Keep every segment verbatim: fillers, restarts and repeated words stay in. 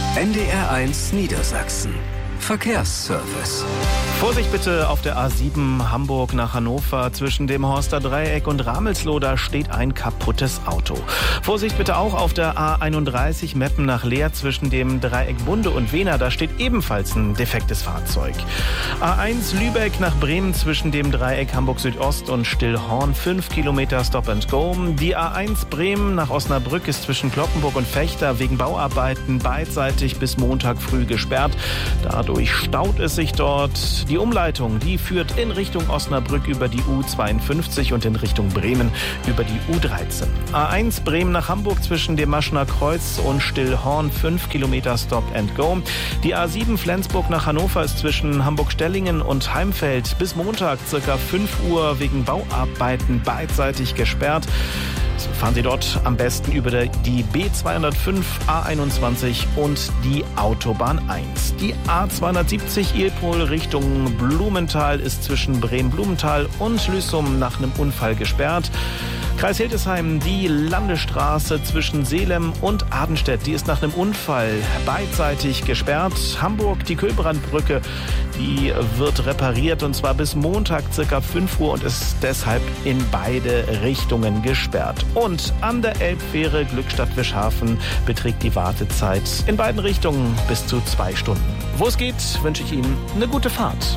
N D R eins Niedersachsen. Verkehrsservice. Vorsicht bitte auf der A sieben Hamburg nach Hannover. Zwischen dem Horster Dreieck und Ramelsloh, da steht ein kaputtes Auto. Vorsicht bitte auch auf der A einunddreißig Meppen nach Leer. Zwischen dem Dreieck Bunde und Wehner, da steht ebenfalls ein defektes Fahrzeug. A eins Lübeck nach Bremen zwischen dem Dreieck Hamburg Südost und Stillhorn. fünf Kilometer Stop and Go. Die A eins Bremen nach Osnabrück ist zwischen Cloppenburg und Vechta wegen Bauarbeiten beidseitig bis Montag früh gesperrt. Dadurch staut es sich dort. Die Umleitung, die führt in Richtung Osnabrück über die U zweiundfünfzig und in Richtung Bremen über die U dreizehn. A eins Bremen nach Hamburg zwischen dem Maschener Kreuz und Stillhorn, fünf Kilometer Stop and Go. Die A sieben Flensburg nach Hannover ist zwischen Hamburg-Stellingen und Heimfeld bis Montag ca. fünf Uhr wegen Bauarbeiten beidseitig gesperrt. So fahren Sie dort am besten über die B zweihundertfünf, A einundzwanzig und die Autobahn eins. Die A zweihundertsiebzig Ilpol Richtung Blumenthal ist zwischen Bremen-Blumenthal und Lüssum nach einem Unfall gesperrt. Kreis Hildesheim, die Landesstraße zwischen Seelem und Adenstedt, die ist nach einem Unfall beidseitig gesperrt. Hamburg, die Külbrandbrücke, die wird repariert und zwar bis Montag ca. fünf Uhr und ist deshalb in beide Richtungen gesperrt. Und an der Elbfähre Glückstadt-Wischhafen beträgt die Wartezeit in beiden Richtungen bis zu zwei Stunden. Wo es geht, wünsche ich Ihnen eine gute Fahrt.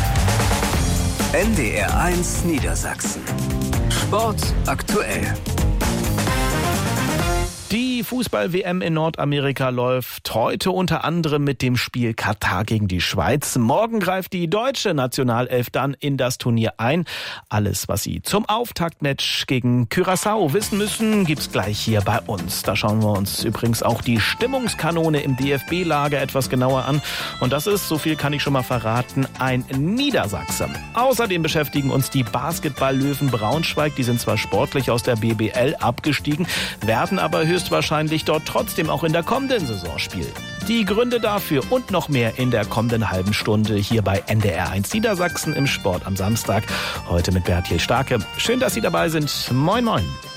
N D R eins Niedersachsen. Sport aktuell. Die Fußball-W M in Nordamerika läuft heute unter anderem mit dem Spiel Katar gegen die Schweiz. Morgen greift die deutsche Nationalelf dann in das Turnier ein. Alles, was Sie zum Auftaktmatch gegen Curaçao wissen müssen, gibt's gleich hier bei uns. Da schauen wir uns übrigens auch die Stimmungskanone im D F B-Lager etwas genauer an. Und das ist, so viel kann ich schon mal verraten, ein Niedersachse. Außerdem beschäftigen uns die Basketball-Löwen Braunschweig. Die sind zwar sportlich aus der B B L abgestiegen, werden aber höchstwahrscheinlich dort trotzdem auch in der kommenden Saison spielen. Die Gründe dafür und noch mehr in der kommenden halben Stunde hier bei N D R eins Niedersachsen im Sport am Samstag. Heute mit Berthild Starke. Schön, dass Sie dabei sind. Moin, moin.